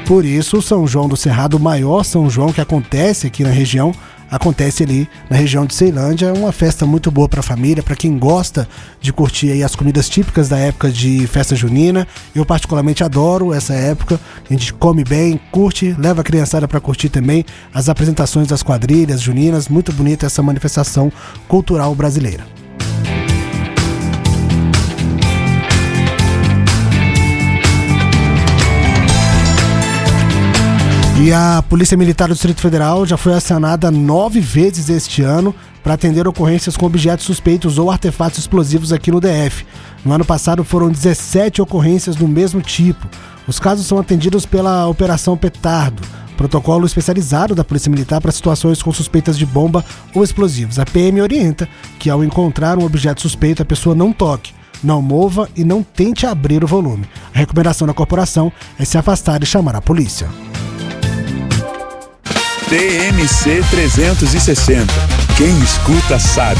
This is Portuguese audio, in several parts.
Por isso, o São João do Cerrado, o maior São João que acontece aqui na região, acontece ali na região de Ceilândia. É uma festa muito boa para a família, para quem gosta de curtir aí as comidas típicas da época de festa junina. Eu particularmente adoro essa época, a gente come bem, curte, leva a criançada para curtir também as apresentações das quadrilhas juninas. Muito bonita essa manifestação cultural brasileira. E a Polícia Militar do Distrito Federal já foi acionada 9 vezes este ano para atender ocorrências com objetos suspeitos ou artefatos explosivos aqui no DF. No ano passado foram 17 ocorrências do mesmo tipo. Os casos são atendidos pela Operação Petardo, protocolo especializado da Polícia Militar para situações com suspeitas de bomba ou explosivos. A PM orienta que, ao encontrar um objeto suspeito, a pessoa não toque, não mova e não tente abrir o volume. A recomendação da corporação é se afastar e chamar a polícia. TMC 360. Quem escuta sabe.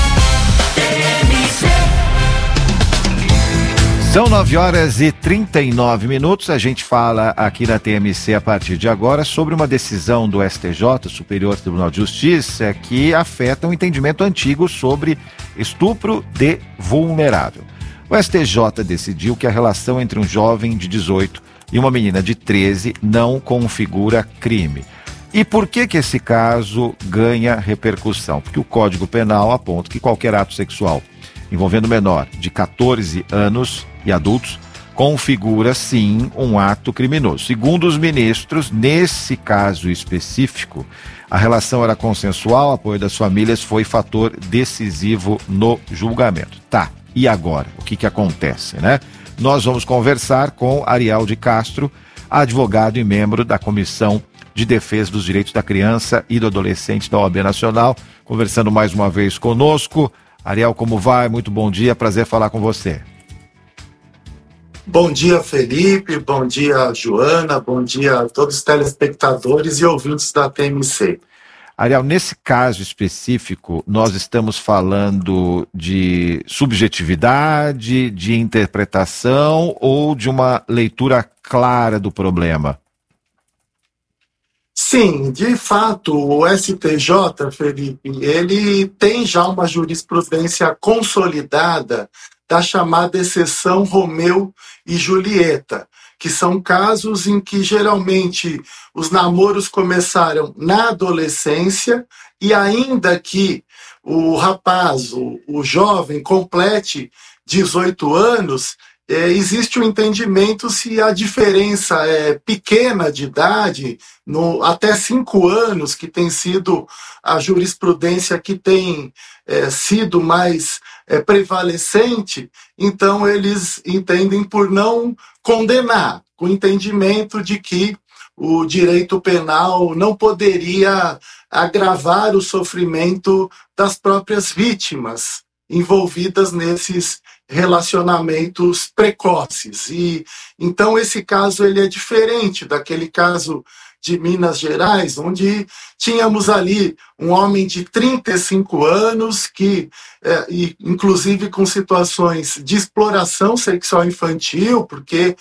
São 9h39. A gente fala aqui na TMC a partir de agora sobre uma decisão do STJ, Superior Tribunal de Justiça, que afeta um entendimento antigo sobre estupro de vulnerável. O STJ decidiu que a relação entre um jovem de 18 e uma menina de 13 não configura crime. E por que esse caso ganha repercussão? Porque o Código Penal aponta que qualquer ato sexual envolvendo menor de 14 anos e adultos configura, sim, um ato criminoso. Segundo os ministros, nesse caso específico, a relação era consensual, o apoio das famílias foi fator decisivo no julgamento. Tá, e agora? O que acontece, né? Nós vamos conversar com Ariel de Castro, advogado e membro da Comissão de Defesa dos Direitos da Criança e do Adolescente da OAB Nacional, conversando mais uma vez conosco. Ariel, como vai? Muito bom dia, prazer falar com você. Bom dia, Felipe, bom dia, Joana, bom dia a todos os telespectadores e ouvintes da TMC. Ariel, nesse caso específico, nós estamos falando de subjetividade, de interpretação ou de uma leitura clara do problema? Sim, de fato, o STJ, Felipe, ele tem já uma jurisprudência consolidada da chamada exceção Romeu e Julieta, que são casos em que geralmente os namoros começaram na adolescência e ainda que o rapaz, o jovem, complete 18 anos, existe um entendimento se a diferença é pequena de idade, até 5 anos, que tem sido a jurisprudência que tem sido mais prevalecente, então eles entendem por não condenar, com o entendimento de que o direito penal não poderia agravar o sofrimento das próprias vítimas envolvidas nesses relacionamentos precoces. E então esse caso ele é diferente daquele caso de Minas Gerais, onde tínhamos ali um homem de 35 anos que, inclusive com situações de exploração sexual infantil, porque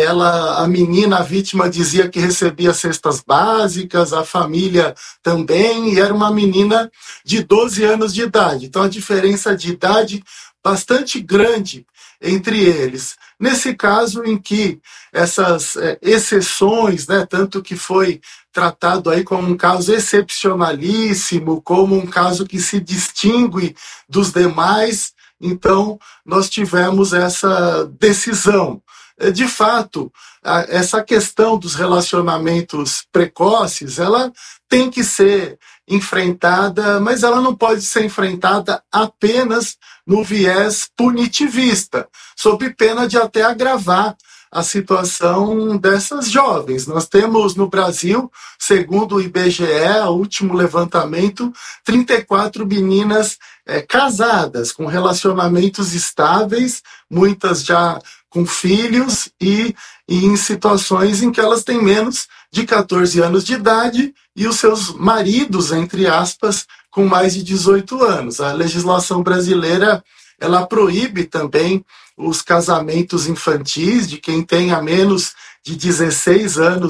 a menina, a vítima, dizia que recebia cestas básicas, a família também, e era uma menina de 12 anos de idade. Então a diferença de idade bastante grande entre eles. Nesse caso em que essas exceções, né, tanto que foi tratado aí como um caso excepcionalíssimo, como um caso que se distingue dos demais, então nós tivemos essa decisão. De fato, essa questão dos relacionamentos precoces, ela tem que ser enfrentada, mas ela não pode ser enfrentada apenas no viés punitivista, sob pena de até agravar a situação dessas jovens. Nós temos no Brasil, segundo o IBGE, o último levantamento, 34 meninas casadas, com relacionamentos estáveis, muitas já com filhos e em situações em que elas têm menos de 14 anos de idade e os seus maridos, entre aspas, com mais de 18 anos. A legislação brasileira, ela proíbe também os casamentos infantis de quem tenha menos de 16 anos